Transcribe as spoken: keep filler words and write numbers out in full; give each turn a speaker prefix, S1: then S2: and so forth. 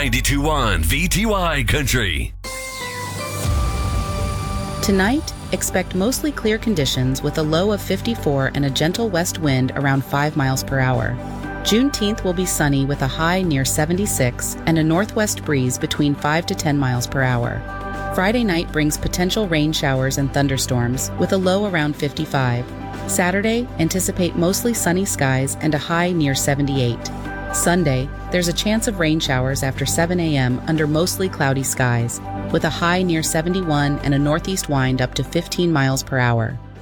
S1: ninety-two point one V T Y Country.
S2: Tonight, expect mostly clear conditions with a low of fifty-four and a gentle west wind around five miles per hour. Juneteenth will be sunny with a high near seventy-six and a northwest breeze between five to ten miles per hour. Friday night brings potential rain showers and thunderstorms with a low around fifty-five. Saturday, anticipate mostly sunny skies and a high near seventy-eight. Sunday, there's a chance of rain showers after seven a.m. under mostly cloudy skies, with a high near seventy-one and a northeast wind up to fifteen miles per hour.